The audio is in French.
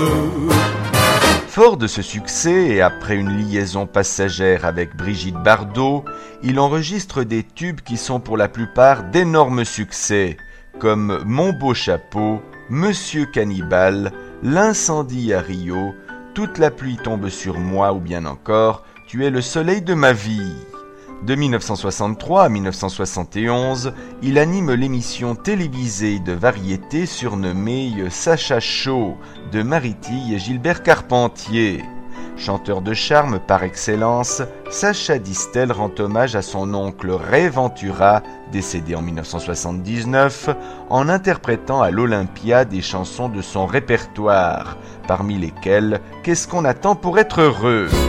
Fort de ce succès et après une liaison passagère avec Brigitte Bardot, il enregistre des tubes qui sont pour la plupart d'énormes succès, comme Mon beau chapeau, Monsieur Cannibale, L'incendie à Rio, Toute la pluie tombe sur moi ou bien encore Tu es le soleil de ma vie. De 1963 à 1971, il anime l'émission télévisée de variété surnommée Sacha Show de Marie-Tille et Gilbert Carpentier. Chanteur de charme par excellence, Sacha Distel rend hommage à son oncle Ray Ventura, décédé en 1979, en interprétant à l'Olympia des chansons de son répertoire, parmi lesquelles « Qu'est-ce qu'on attend pour être heureux ?»